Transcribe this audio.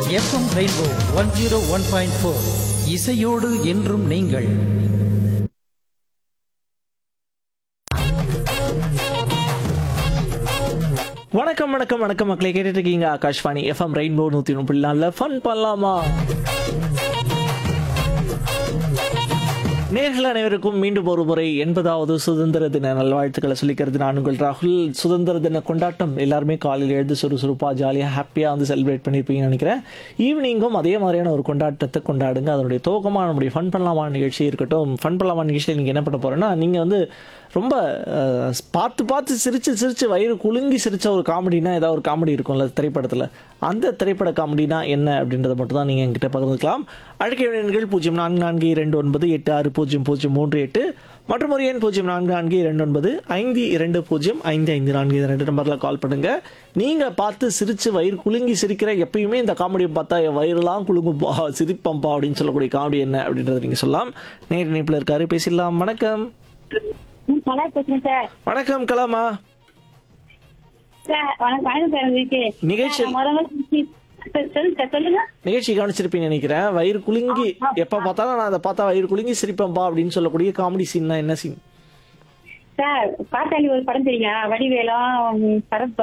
FM rainbow 101.4 இசையோடு என்றும் நீங்கள். வணக்கம் வணக்கம் வணக்கம் மக்களே, கேட்டுட்டு இருக்கீங்க ஆகாஷ்வாணி எஃப்எம் ரெயின்போ 103.4 ஃபன் பண்ணலாமா. நேர்கள் அனைவருக்கும் மீண்டும் ஒரு முறை 80வது சுதந்திர தின நல்வாழ்த்துக்களை சொல்லிக்கிறது நான் உங்கள் ராகுல். சுதந்திர தின கொண்டாட்டம் எல்லாருமே காலையில் எழுந்து சுறுசுறுப்பாக ஜாலியாக ஹாப்பியாக வந்து செலிப்ரேட் பண்ணியிருப்பீங்கன்னு நினைக்கிறேன். ஈவினிங்கும் அதே மாதிரியான ஒரு கொண்டாட்டத்தை கொண்டாடுங்க. அதனுடைய துவக்கமாக நம்முடைய ஃபன் பண்ணலாமா நிகழ்ச்சி இருக்கட்டும். ஃபன் பண்ணலாமா நிகழ்ச்சியில் நீங்கள் என்ன பண்ண போகிறேன்னா, நீங்கள் வந்து ரொம்ப பார்த்து பார்த்து சிரித்து சிரித்து வயிறு குலுங்கி சிரித்த ஒரு காமெடினா ஏதாவது ஒரு காமெடி இருக்கும்ல திரைப்படத்தில், அந்த திரைப்பட காமெடினா என்ன அப்படின்றத மட்டும் தான் நீங்கள் என்கிட்ட பகிர்ந்துக்கலாம். அழைக்க வேண்டிய எண்கள் 0442986038 மற்றும் ஒரு எண் 044229520555 இந்த 2 நம்பரில் கால் பண்ணுங்கள். நீங்கள் பார்த்து சிரித்து வயிறு குலுங்கி சிரிக்கிற, எப்பயுமே இந்த காமெடியை பார்த்தா என் வயிறுலாம் குலுங்கும்பா சிரிப்பம்பா அப்படின்னு சொல்லக்கூடிய காமெடி என்ன அப்படின்றத நீங்கள் சொல்லலாம். நேர் இணைப்பில் இருக்காரு, பேசிடலாம். வணக்கம். நல்லா பேசுறேன் சார். வணக்கம் கலாமா. சார் வணக்கம் சார். நிகழ்ச்சி சொல்லுங்க. நிகழ்ச்சி கவனிச்சிருப்பீங்கன்னு நினைக்கிறேன். வயிறு குலுங்கி எப்ப பார்த்தாலும் நான் அதை பார்த்தா வயிறு குலுங்கி சிரிப்பம்பா அப்படின்னு சொல்லக்கூடிய காமெடி சீன்னா என்ன சீன் சார், பாட்டாளி ஒரு படம் தெரியுங்க, வடிவேலம் சரத்